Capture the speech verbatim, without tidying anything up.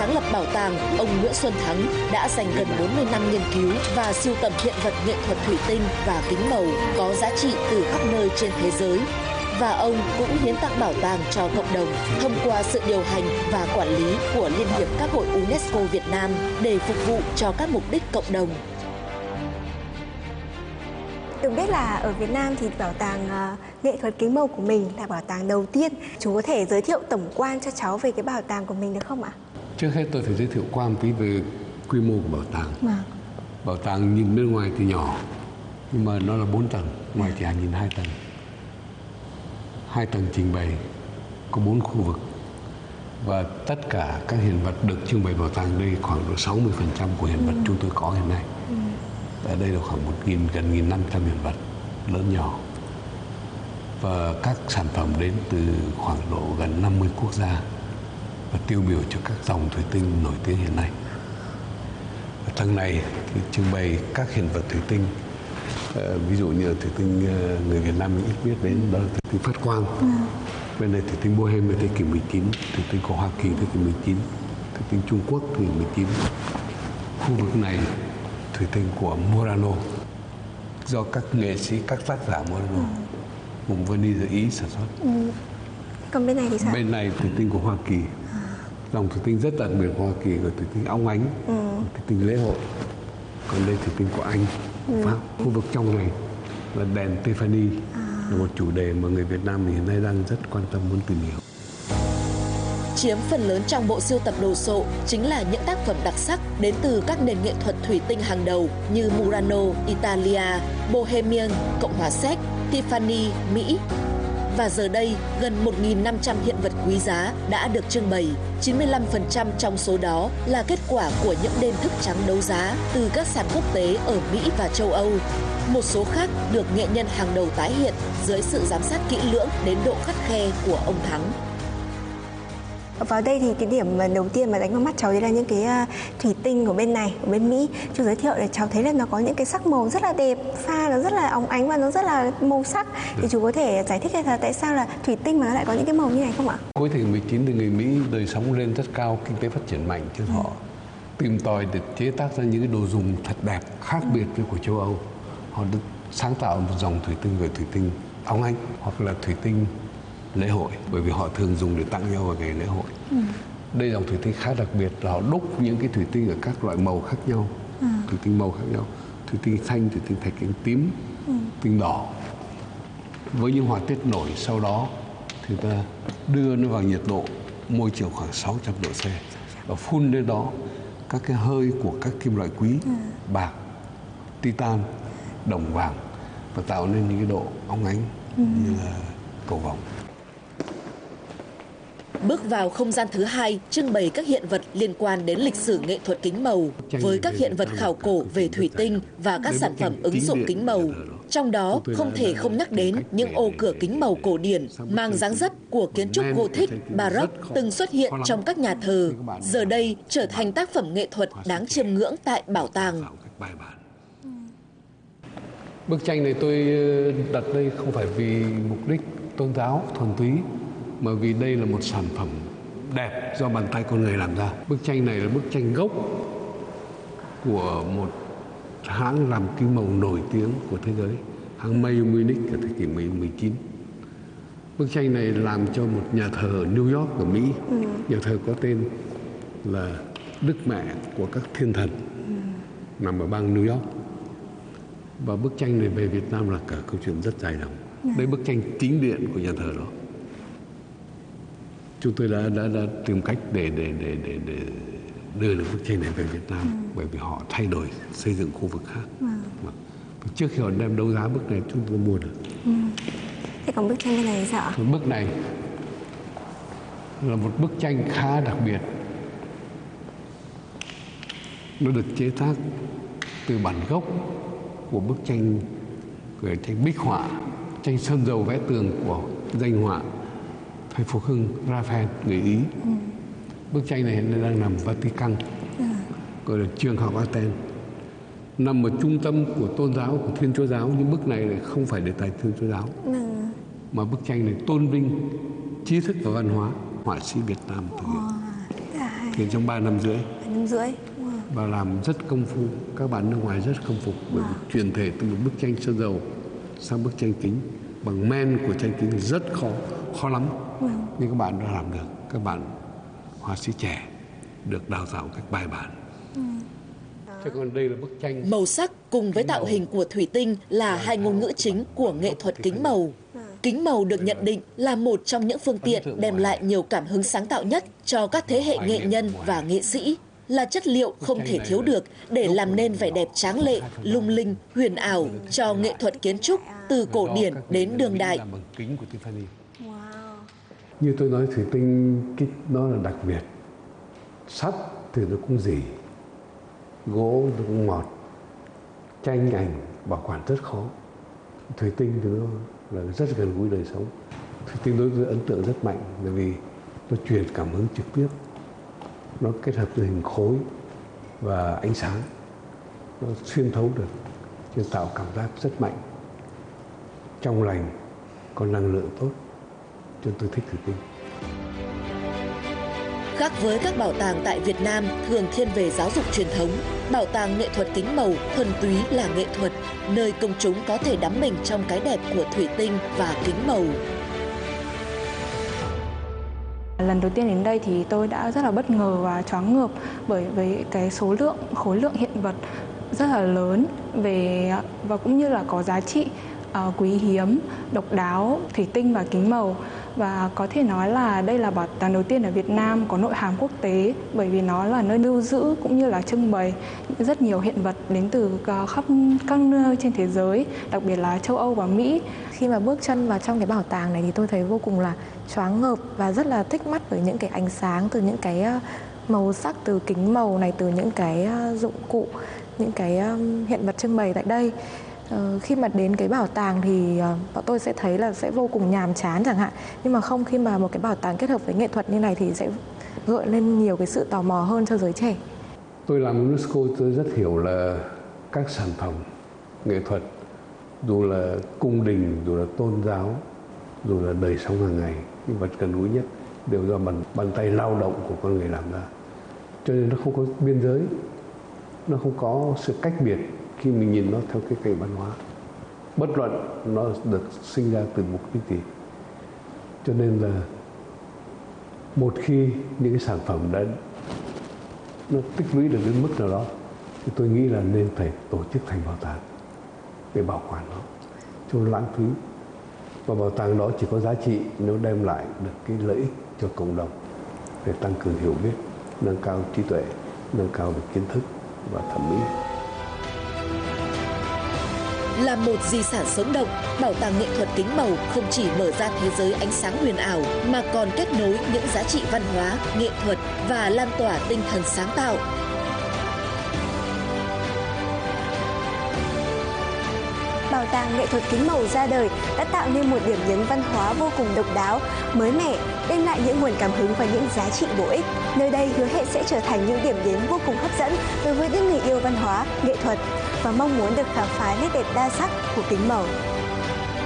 sáng lập bảo tàng, ông Nguyễn Xuân Thắng đã dành gần bốn mươi năm nghiên cứu và sưu tầm hiện vật nghệ thuật thủy tinh và kính màu có giá trị từ khắp nơi trên thế giới. Và ông cũng hiến tặng bảo tàng cho cộng đồng thông qua sự điều hành và quản lý của Liên hiệp các hội UNESCO Việt Nam để phục vụ cho các mục đích cộng đồng. Được biết là ở Việt Nam thì bảo tàng uh, nghệ thuật kính màu của mình là bảo tàng đầu tiên. Chú có thể giới thiệu tổng quan cho cháu về cái bảo tàng của mình được không ạ? Trước hết tôi phải giới thiệu qua một tí về quy mô của bảo tàng. À. Bảo tàng nhìn bên ngoài thì nhỏ, nhưng mà nó là bốn tầng, ngoài chỉ nhìn hai tầng. Hai tầng trình bày, có bốn khu vực. Và tất cả các hiện vật được trưng bày bảo tàng đây khoảng độ sáu mươi phần trăm của hiện vật ừ. chúng tôi có hiện nay. Ừ. Ở đây là khoảng một nghìn, gần một nghìn năm trăm hiện vật lớn nhỏ. Và các sản phẩm đến từ khoảng độ gần năm mươi quốc gia và tiêu biểu cho các dòng thủy tinh nổi tiếng hiện nay. Ở tầng này thì trưng bày các hiện vật thủy tinh. Uh, ví dụ như thủy tinh uh, người Việt Nam mình ít biết đến đó là thủy tinh phát quang. Ừ. Bên này thủy tinh Bohem thế kỷ mười chín, thủy tinh của Hoa Kỳ thế kỷ mười chín, thủy tinh Trung Quốc thế kỷ mười chín. Khu vực này thủy tinh của Murano do các nghệ sĩ, các tác giả Murano, ừ. vùng Venice Ý sản xuất. Ừ. Còn bên này thì sao? Bên này thủy tinh của Hoa Kỳ, à. dòng thủy tinh rất đặc biệt của Hoa Kỳ là thủy tinh óng ánh, ừ. thủy tinh lễ hội. Còn đây thủy tinh của Anh, ừ. Pháp. Khu vực trong này là đèn Tiffany, à. là một chủ đề mà người Việt Nam hiện nay đang rất quan tâm muốn tìm hiểu. Chiếm phần lớn trong bộ sưu tập đồ sộ chính là những tác phẩm đặc sắc đến từ các nền nghệ thuật thủy tinh hàng đầu như Murano, Italia, Bohemian, Cộng hòa Séc, Tiffany, Mỹ. Và giờ đây, gần một nghìn năm trăm hiện vật quý giá đã được trưng bày. chín mươi lăm phần trăm trong số đó là kết quả của những đêm thức trắng đấu giá từ các sàn quốc tế ở Mỹ và châu Âu. Một số khác được nghệ nhân hàng đầu tái hiện dưới sự giám sát kỹ lưỡng đến độ khắt khe của ông Thắng. Vào đây thì cái điểm đầu tiên mà đánh vào mắt cháu đấy là những cái uh, thủy tinh của bên này, của bên Mỹ. Chú giới thiệu để cháu thấy là nó có những cái sắc màu rất là đẹp, pha nó rất là óng ánh và nó rất là màu sắc. Thì chú có thể giải thích là tại sao là thủy tinh mà nó lại có những cái màu như này không ạ? Cuối thế kỷ mười chín thì người Mỹ đời sống lên rất cao, kinh tế phát triển mạnh, cho ừ. họ tìm tòi để chế tác ra những cái đồ dùng thật đẹp, khác ừ. biệt với của châu Âu. Họ được sáng tạo một dòng thủy tinh về thủy tinh óng ánh hoặc là thủy tinh lễ hội, bởi vì họ thường dùng để tặng nhau vào ngày lễ hội. Ừ. Đây dòng thủy tinh khá đặc biệt là họ đúc những cái thủy tinh ở các loại màu khác nhau, ừ. thủy tinh màu khác nhau, thủy tinh xanh, thủy tinh thạch anh tím, ừ. tinh đỏ. Với những họa tiết nổi sau đó thì ta đưa nó vào nhiệt độ môi trường khoảng sáu trăm độ C và phun lên đó các cái hơi của các kim loại quý, ừ. bạc, titan, đồng vàng và tạo nên những cái độ óng ánh ừ. như là cầu vồng. Bước vào không gian thứ hai, trưng bày các hiện vật liên quan đến lịch sử nghệ thuật kính màu với các hiện vật khảo cổ về thủy tinh và các sản phẩm ứng dụng kính màu. Trong đó không thể không nhắc đến những ô cửa kính màu cổ điển mang dáng dấp của kiến trúc Gothic, Baroque từng xuất hiện trong các nhà thờ, giờ đây trở thành tác phẩm nghệ thuật đáng chiêm ngưỡng tại bảo tàng. Bức tranh này tôi đặt đây không phải vì mục đích tôn giáo thuần túy, mà vì đây là một sản phẩm đẹp do bàn tay con người làm ra. Bức tranh này là bức tranh gốc của một hãng làm kính màu nổi tiếng của thế giới, hãng Mayo Munich ở thế kỷ mười chín. Bức tranh này làm cho một nhà thờ ở New York ở Mỹ, ừ. nhà thờ có tên là Đức Mẹ của các thiên thần, ừ. nằm ở bang New York. Và bức tranh này về Việt Nam là cả câu chuyện rất dài dòng. Ừ. Đây bức tranh chính điện của nhà thờ đó. Chúng tôi đã, đã, đã tìm cách để, để, để, để, để đưa được bức tranh này về Việt Nam, ừ. bởi vì họ thay đổi xây dựng khu vực khác. Ừ. Trước khi họ đem đấu giá bức này chúng tôi mua được. Ừ. Thế còn bức tranh bên này sao? Bức này là một bức tranh khá đặc biệt. Nó được chế tác từ bản gốc của bức tranh, của tranh bích họa, tranh sơn dầu vẽ tường của danh họa Thầy Phục Hưng Raphael người Ý. Ừ. Bức tranh này hiện nay đang nằm Vatican, ừ. gọi là trường học Athens, nằm ở trung tâm của tôn giáo của Thiên Chúa giáo, nhưng bức này lại không phải đề tài Thiên Chúa giáo, ừ. mà bức tranh này tôn vinh trí thức và văn hóa họa sĩ Việt Nam thực hiện. thì trong ba năm rưỡi. ba năm rưỡi. Wow. Và làm rất công phu, các bạn nước ngoài rất khâm phục bởi vì Wow. chuyển thể từ một bức tranh sơn dầu sang bức tranh kính bằng men của tranh kính rất khó, khó lắm. Wow. Nhưng các bạn đã làm được, các bạn họa sĩ trẻ được đào tạo cách bài bản. Ừ. Thế còn đây là bức tranh. Màu sắc cùng với tạo hình của thủy tinh là hai ngôn ngữ chính của nghệ thuật kính màu. Kính màu được nhận định là một trong những phương tiện đem lại nhiều cảm hứng sáng tạo nhất cho các thế hệ nghệ nhân và nghệ sĩ, là chất liệu không thể thiếu được để làm nên vẻ đẹp tráng lệ, lung linh, huyền ảo cho nghệ thuật kiến trúc từ cổ điển đến đương đại. Như tôi nói, thủy tinh nó là đặc biệt. Sắt thì nó cũng dỉ, gỗ nó cũng ngọt, tranh ảnh bảo quản rất khó. Thủy tinh thì nó là rất gần gũi đời sống. Thủy tinh đối với ấn tượng rất mạnh bởi vì nó truyền cảm hứng trực tiếp, nó kết hợp với hình khối và ánh sáng, nó xuyên thấu được, cho tạo cảm giác rất mạnh, trong lành, có năng lượng tốt, cho tôi thích thủy tinh. Khác với các bảo tàng tại Việt Nam thường thiên về giáo dục truyền thống, bảo tàng nghệ thuật kính màu thuần túy là nghệ thuật, nơi công chúng có thể đắm mình trong cái đẹp của thủy tinh và kính màu. Lần đầu tiên đến đây thì tôi đã rất là bất ngờ và choáng ngợp bởi với cái số lượng, khối lượng hiện vật rất là lớn về và cũng như là có giá trị uh, quý hiếm, độc đáo, thủy tinh và kính màu. Và có thể nói là đây là bảo tàng đầu tiên ở Việt Nam có nội hàm quốc tế bởi vì nó là nơi lưu giữ cũng như là trưng bày rất nhiều hiện vật đến từ khắp các nơi trên thế giới, đặc biệt là châu Âu và Mỹ. Khi mà bước chân vào trong cái bảo tàng này thì tôi thấy vô cùng là choáng ngợp và rất là thích mắt với những cái ánh sáng từ những cái màu sắc, từ kính màu này, từ những cái dụng cụ, những cái hiện vật trưng bày tại đây. Khi mà đến cái bảo tàng thì bọn tôi sẽ thấy là sẽ vô cùng nhàm chán chẳng hạn. Nhưng mà không, khi mà một cái bảo tàng kết hợp với nghệ thuật như này thì sẽ gợi lên nhiều cái sự tò mò hơn cho giới trẻ. Tôi làm UNESCO tôi rất hiểu là các sản phẩm nghệ thuật, dù là cung đình, dù là tôn giáo, dù là đời sống hàng ngày, những vật gần gũi nhất đều do bàn, bàn tay lao động của con người làm ra. Cho nên nó không có biên giới, nó không có sự cách biệt khi mình nhìn nó theo cái cây văn hóa. Bất luận nó được sinh ra từ mục đích gì. Cho nên là một khi những cái sản phẩm đã nó tích lũy được đến mức nào đó thì tôi nghĩ là nên phải tổ chức thành bảo tàng để bảo quản nó, cho lãng phí. Và bảo tàng đó chỉ có giá trị nếu đem lại được cái lợi ích cho cộng đồng để tăng cường hiểu biết, nâng cao trí tuệ, nâng cao được kiến thức và thẩm mỹ. Là một di sản sống động, bảo tàng nghệ thuật kính màu không chỉ mở ra thế giới ánh sáng huyền ảo mà còn kết nối những giá trị văn hóa, nghệ thuật và lan tỏa tinh thần sáng tạo. Bảo tàng nghệ thuật kính màu ra đời đã tạo nên một điểm nhấn văn hóa vô cùng độc đáo, mới mẻ, đem lại những nguồn cảm hứng và những giá trị bổ ích. Nơi đây hứa hẹn sẽ trở thành những điểm đến vô cùng hấp dẫn đối với những người yêu văn hóa, nghệ thuật và mong muốn được khám phá nét đẹp đa sắc của kính màu.